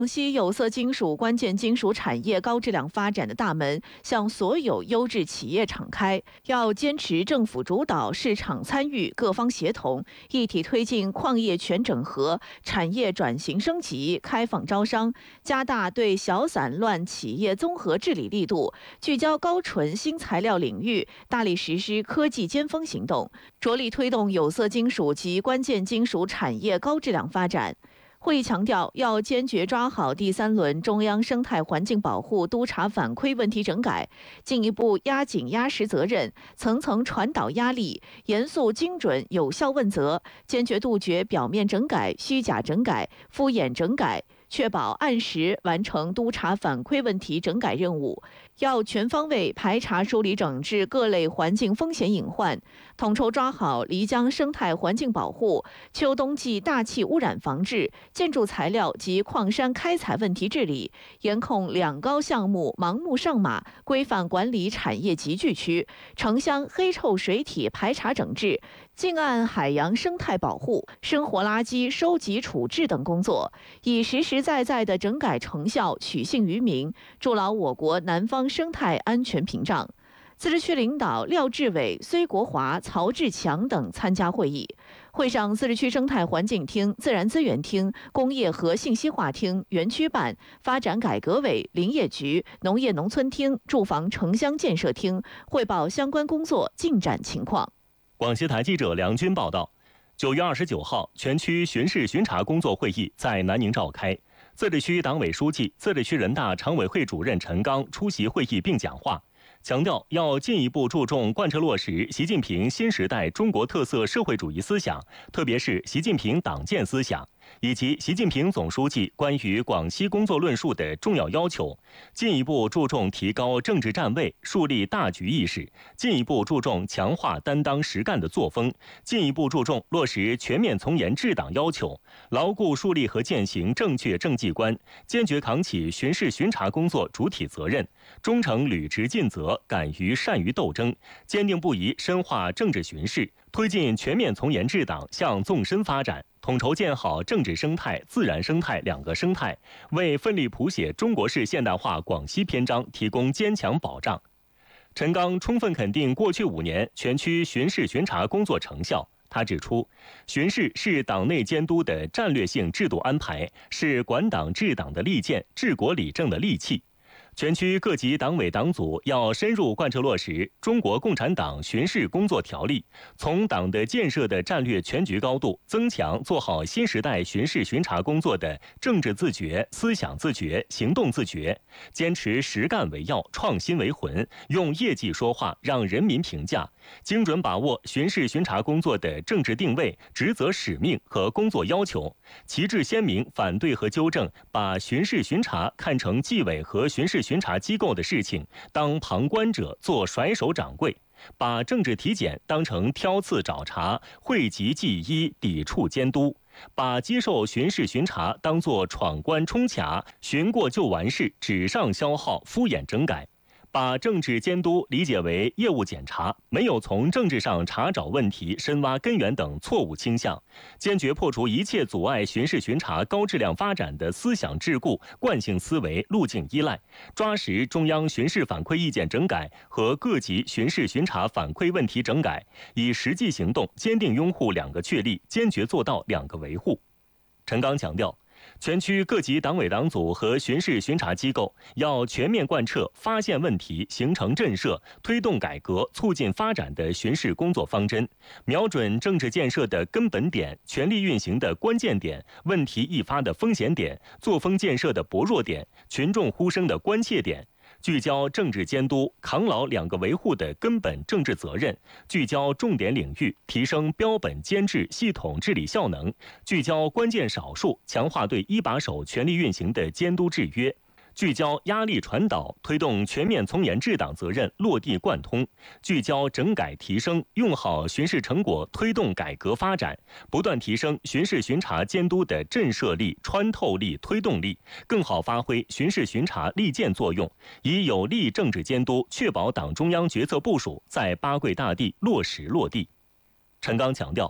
广西有色金属关键金属产业高质量发展的大门向所有优质企业敞开，要坚持政府主导、市场参与、各方协同，一体推进矿业全整合、产业转型升级、开放招商，加大对小散乱企业综合治理力度，聚焦高纯新材料领域，大力实施科技尖峰行动，着力推动有色金属及关键金属产业高质量发展。会议强调，要坚决抓好第三轮中央生态环境保护督查反馈问题整改，进一步压紧压实责任，层层传导压力，严肃精准有效问责，坚决杜绝表面整改、虚假整改、敷衍整改，确保按时完成督查反馈问题整改任务。要全方位排查梳理整治各类环境风险隐患，统筹抓好漓江生态环境保护、秋冬季大气污染防治、建筑材料及矿山开采问题治理，严控两高项目盲目上马，规范管理产业集聚区、城乡黑臭水体排查整治、近岸海洋生态保护、生活垃圾收集处置等工作，以实实在在的整改成效取信于民，筑牢我国南方生态安全屏障。自治区领导廖志伟、崔国华、曹志强等参加会议。会上，自治区生态环境厅、自然资源厅、工业和信息化厅、园区办、发展改革委、林业局、农业农村厅、住房城乡建设厅汇报相关工作进展情况。 广西台记者梁军报道，9月29号，全区巡视巡查工作会议在南宁召开。自治区党委书记、自治区人大常委会主任陈刚出席会议并讲话，强调要进一步注重贯彻落实习近平新时代中国特色社会主义思想，特别是习近平党建思想，以及习近平总书记关于广西工作论述的重要要求，进一步注重提高政治站位，树立大局意识，进一步注重强化担当实干的作风，进一步注重落实全面从严治党要求，牢固树立和践行正确政绩观，坚决扛起巡视巡查工作主体责任，忠诚履职尽责，敢于善于斗争，坚定不移深化政治巡视，推进全面从严治党向纵深发展，统筹建好政治生态、自然生态两个生态，为奋力谱写中国式现代化广西篇章提供坚强保障。陈刚充分肯定过去5年全区巡视巡查工作成效。他指出，巡视是党内监督的战略性制度安排，是管党治党的利剑、治国理政的利器。全区各级党委党组要深入贯彻落实《中国共产党巡视工作条例》，从党的建设的战略全局高度增强做好新时代巡视巡查工作的政治自觉、思想自觉、行动自觉，坚持实干为要、创新为魂，用业绩说话，让人民评价，精准把握巡视巡查工作的政治定位、职责使命和工作要求，旗帜鲜明反对和纠正把巡视巡查看成纪委和巡视巡查机构的事情，当旁观者做甩手掌柜，把政治体检当成挑刺找茬、讳疾忌医、抵触监督，把接受巡视巡查当作闯关冲卡、巡过就完事、纸上消耗、敷衍整改，把政治监督理解为业务检查，没有从政治上查找问题、深挖根源等错误倾向，坚决破除一切阻碍巡视巡查高质量发展的思想桎梏、惯性思维、路径依赖，抓实中央巡视反馈意见整改和各级巡视巡查反馈问题整改，以实际行动坚定拥护2个确立，坚决做到2个维护。陈刚强调，全区各级党委党组和巡视巡查机构要全面贯彻发现问题、形成震慑、推动改革、促进发展的巡视工作方针，瞄准政治建设的根本点、权力运行的关键点、问题易发的风险点、作风建设的薄弱点、群众呼声的关切点，聚焦政治监督，扛牢2个维护的根本政治责任，聚焦重点领域，提升标本监制系统治理效能，聚焦关键少数，强化对一把手权力运行的监督制约，聚焦压力传导，推动全面从严治党责任落地贯通，聚焦整改提升，用好巡视成果推动改革发展，不断提升巡视巡查监督的震慑力、穿透力、推动力，更好发挥巡视巡查利剑作用，以有力政治监督确保党中央决策部署在8跪大地落实落地。陈刚强调，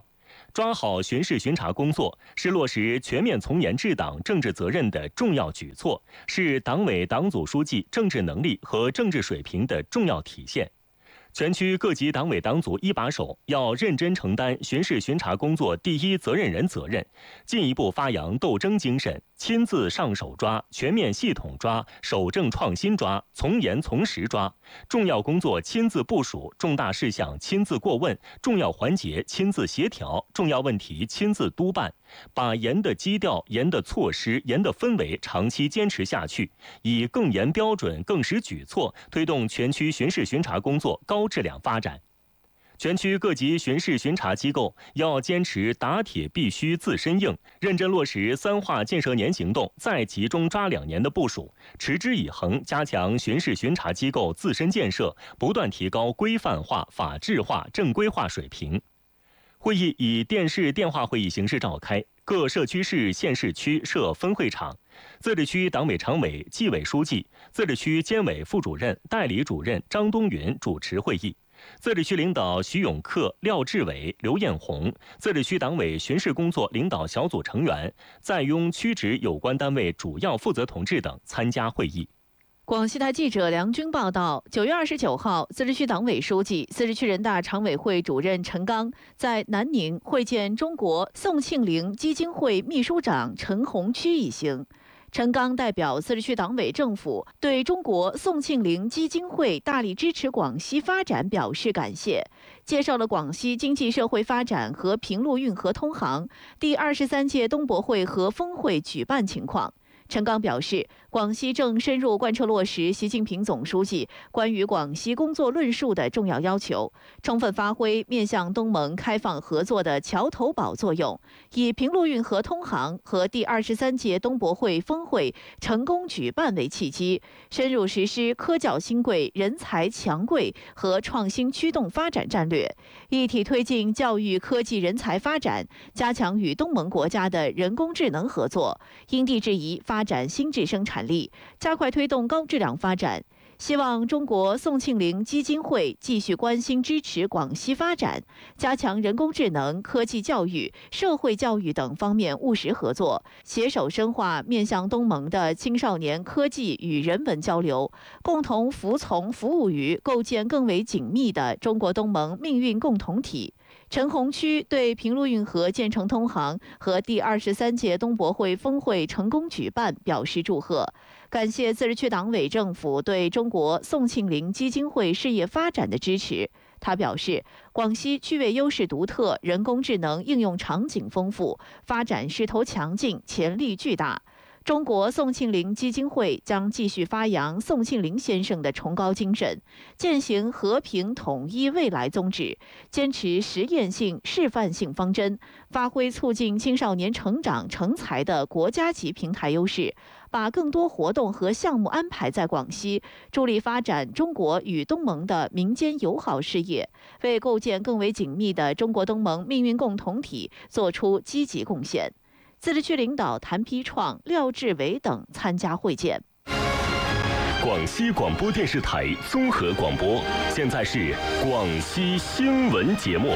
抓好巡视巡查工作是落实全面从严治党政治责任的重要举措，是党委党组书记政治能力和政治水平的重要体现。全区各级党委党组一把手要认真承担巡视巡查工作第一责任人责任，进一步发扬斗争精神，亲自上手抓，全面系统抓，守正创新抓，从严从实抓。重要工作亲自部署，重大事项亲自过问，重要环节亲自协调，重要问题亲自督办，把严的基调、严的措施、严的氛围长期坚持下去，以更严标准、更实举措推动全区巡视巡查工作高质量发展。全区各级巡视巡查机构要坚持打铁必须自身硬，认真落实3化建设年行动再集中抓2年的部署，持之以恒加强巡视巡查机构自身建设，不断提高规范化、法治化、正规化水平。会议以电视电话会议形式召开，各社区市、县市区设分会场，自治区党委常委、纪委书记、自治区监委副主任、代理主任张东云主持会议。自治区领导徐永克、廖志伟、刘艳红，自治区党委巡视工作领导小组成员、在庸区直有关单位主要负责同志等参加会议。 广西台记者梁军报道，9月29号，自治区党委书记、自治区人大常委会主任陈刚在南宁会见中国宋庆龄基金会秘书长陈洪区一行。陈刚代表自治区党委政府对中国宋庆龄基金会大力支持广西发展表示感谢，介绍了广西经济社会发展和平陆运河通航第23届东博会和峰会举办情况。陈刚表示，广西正深入贯彻落实习近平总书记关于广西工作论述的重要要求，充分发挥面向东盟开放合作的桥头堡作用，以平陆运河通航和第23届东博会峰会成功举办为契机，深入实施科教兴贵、人才强贵和创新驱动发展战略，一体推进教育科技人才发展，加强与东盟国家的人工智能合作，因地制宜发展新质生产力，加快推动高质量发展。希望中国宋庆龄基金会继续关心支持广西发展，加强人工智能、科技教育、社会教育等方面务实合作，携手深化面向东盟的青少年科技与人文交流，共同服从服务于构建更为紧密的中国东盟命运共同体。陈洪区对平陆运河建成通航和第23届东博会峰会成功举办表示祝贺，感谢自治区党委政府对中国宋庆龄基金会事业发展的支持。他表示，广西区位优势独特，人工智能应用场景丰富，发展势头强劲，潜力巨大。中国宋庆龄基金会将继续发扬宋庆龄先生的崇高精神，践行和平统一未来宗旨，坚持实验性、示范性方针，发挥促进青少年成长成才的国家级平台优势，把更多活动和项目安排在广西，助力发展中国与东盟的民间友好事业，为构建更为紧密的中国东盟命运共同体作出积极贡献。自治区领导谭丕创、廖志伟等参加会见。 广西广播电视台综合广播，现在是广西新闻节目。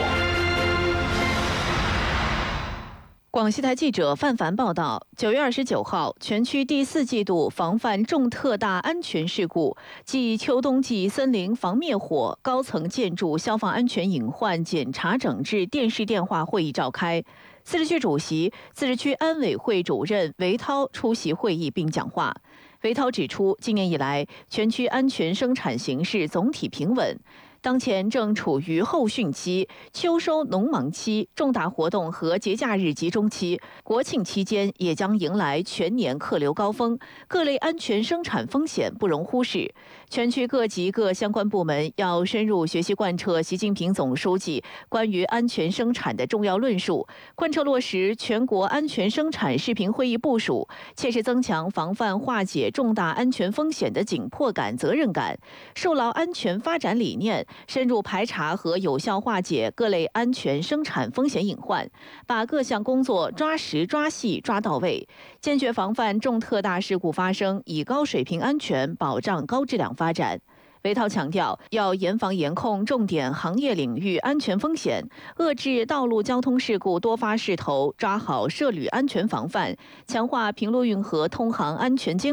广西台记者范凡报道，9月29号，全区第4季度防范重特大安全事故暨秋冬季森林防灭火、高层建筑消防安全隐患检查整治电视电话会议召开。自治区主席、自治区安委会主任韦涛出席会议并讲话。韦涛指出，今年以来，全区安全生产形势总体平稳。当前正处于后汛期、秋收农忙期、重大活动和节假日集中期，国庆期间也将迎来全年客流高峰，各类安全生产风险不容忽视。全区各级各相关部门要深入学习贯彻习近平总书记关于安全生产的重要论述，贯彻落实全国安全生产视频会议部署，切实增强防范化解重大安全风险的紧迫感、责任感，受牢安全发展理念，深入排查和有效化解各类安全生产风险隐患，把各项工作抓实抓细抓到位，坚决防范重特大事故发生，以高水平安全保障高质量发展。 韦涛强调，要严防严控重点行业领域安全风险，遏制道路交通事故多发势头，抓好涉旅安全防范，强化平陆运河通航安全监